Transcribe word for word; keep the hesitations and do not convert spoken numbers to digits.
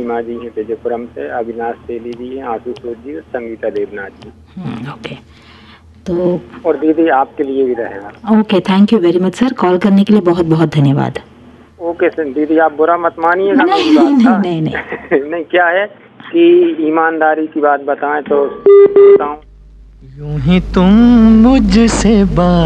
सीमा जी हैं विजयपुरम से, अविनाश तेली जी हैं, आशुतोष जी और संगीता देवनाथ जी। ओके, तो और दीदी आपके लिए भी रहेगा। Okay, thank you very much sir, call करने के लिए बहुत बहुत धन्यवाद। ओके सर, दीदी आप बुरा मत मानिएगा मेरी नहीं बात का। नहीं नहीं नहीं नहीं, क्या है कि ईमानदारी की बात बताएं तो बताऊं, यूं ही तुम मुझसे बात